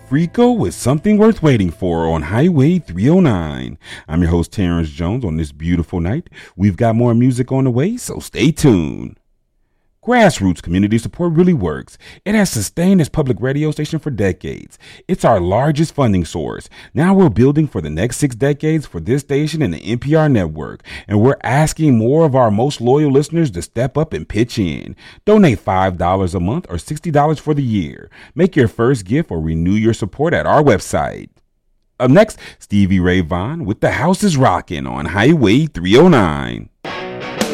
Freako with Something Worth Waiting For on Highway 309. I'm your host, Terrence Jones. On this beautiful night, we've got more music on the way, so stay tuned. Grassroots community support really works. It has sustained this public radio station for decades. It's our largest funding source. Now we're building for the next 6 decades for this station and the NPR network. And we're asking more of our most loyal listeners to step up and pitch in. Donate $5 a month or $60 for the year. Make your first gift or renew your support at our website. Up next, Stevie Ray Vaughan with The House is Rockin' on Highway 309.